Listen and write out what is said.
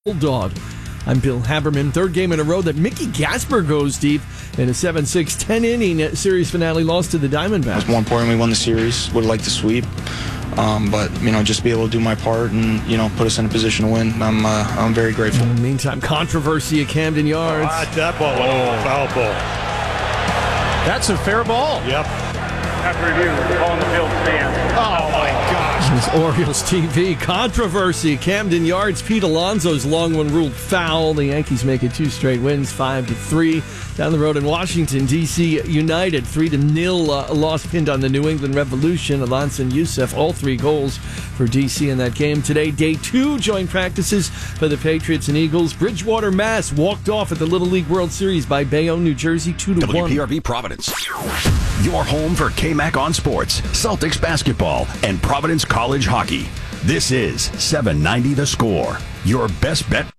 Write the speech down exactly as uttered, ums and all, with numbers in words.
Bulldog. I'm Bill Haberman. Third game in a row that Mickey Gasper goes deep in a seven six, ten-inning series finale loss to the Diamondbacks. More importantly, we won the series. Would have liked to sweep. Um, but, you know, just be able to do my part and, you know, put us in a position to win. I'm uh, I'm very grateful. In the meantime, controversy at Camden Yards. Ah, that ball went oh. foul ball. That's a fair ball. Yep. After review, on the field stand. Oh, my gosh. It's Orioles T V. Controversy. Camden Yards. Pete Alonso's long one ruled foul. The Yankees make it two straight wins, five to three. Down the road in Washington, D C United, three to nil uh, loss pinned on the New England Revolution. Alonso and Youssef, all three goals for D C in that game. Today, day two, joint practices for the Patriots and Eagles. Bridgewater, Mass walked off at the Little League World Series by Bayonne, New Jersey, two to one. W P R B Providence. Your home for K-Mac on Sports, Celtics basketball, and Providence College hockey. This is seven ninety The Score, your best bet.